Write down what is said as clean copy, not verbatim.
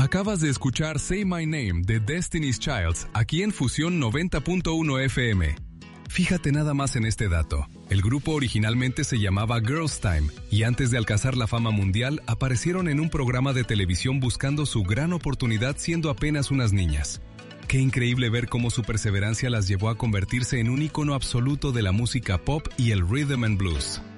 Acabas de escuchar Say My Name de Destiny's Child, aquí en Fusión 90.1 FM. Fíjate nada más en este dato. El grupo originalmente se llamaba Girls Time y antes de alcanzar la fama mundial aparecieron en un programa de televisión buscando su gran oportunidad siendo apenas unas niñas. Qué increíble ver cómo su perseverancia las llevó a convertirse en un ícono absoluto de la música pop y el rhythm and blues.